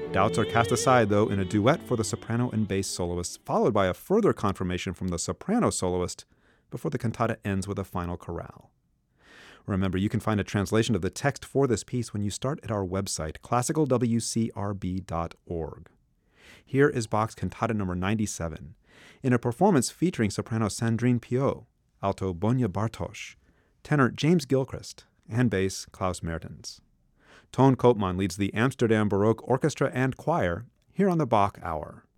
Doubts are cast aside, though, in a duet for the soprano and bass soloists, followed by a further confirmation from the soprano soloist before the cantata ends with a final chorale. Remember, you can find a translation of the text for this piece when you start at our website, classicalwcrb.org. Here is Bach's Cantata No. 97, in a performance featuring soprano Sandrine Piot, alto Bonya Bartosz, tenor James Gilchrist, and bass Klaus Mertens. Toon Koopman leads the Amsterdam Baroque Orchestra and Choir here on the Bach Hour.